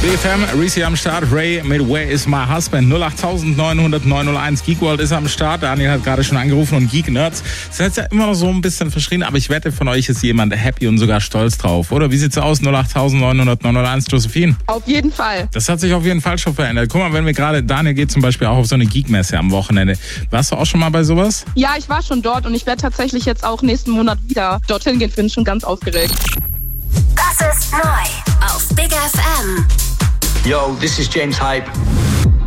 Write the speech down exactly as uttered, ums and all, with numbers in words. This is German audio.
B F M, Reese am Start, Ray mit Where is my husband? null acht neun null null neun null eins. Geek World ist am Start. Daniel hat gerade schon angerufen und Geek Nerds sind jetzt ja immer noch so ein bisschen verschrien, aber ich wette, von euch ist jemand happy und sogar stolz drauf, oder? Wie sieht's aus? null acht neun null null neun null eins, Josephine? Auf jeden Fall. Das hat sich auf jeden Fall schon verändert. Guck mal, wenn wir gerade, Daniel geht zum Beispiel auch auf so eine Geek-Messe am Wochenende. Warst du auch schon mal bei sowas? Ja, ich war schon dort und ich werde tatsächlich jetzt auch nächsten Monat wieder dorthin gehen. Bin schon ganz aufgeregt. Das ist neu auf Big F M. Yo, this is James Hype.